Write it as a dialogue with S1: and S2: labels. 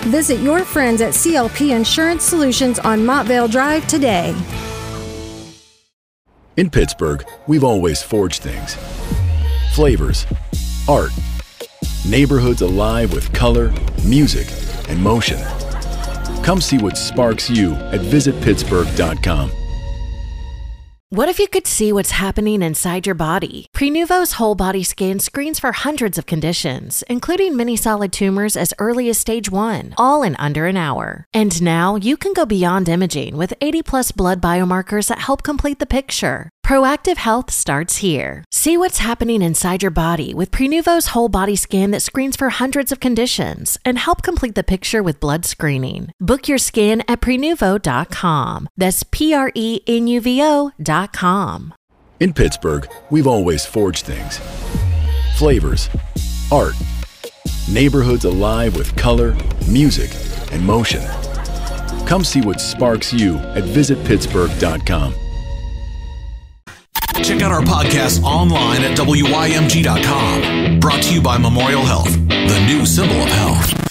S1: Visit your friends at CLP Insurance Solutions on Montvale Drive today.
S2: In Pittsburgh, we've always forged things. Flavors, art, neighborhoods alive with color, music, and motion. Come see what sparks you at visitpittsburgh.com.
S3: What if you could see what's happening inside your body? Prenuvo's whole body scan screens for hundreds of conditions, including many solid tumors as early as stage 1, all in under an hour. And now you can go beyond imaging with 80+ blood biomarkers that help complete the picture. Proactive health starts here. See what's happening inside your body with Prenuvo's whole body scan that screens for hundreds of conditions and help complete the picture with blood screening. Book your scan at Prenuvo.com. That's Prenuvo.com.
S2: In Pittsburgh, we've always forged things. Flavors, art, neighborhoods alive with color, music, and motion. Come see what sparks you at visitpittsburgh.com.
S4: Check out our podcast online at WYMG.com. Brought to you by Memorial Health, the new symbol of health.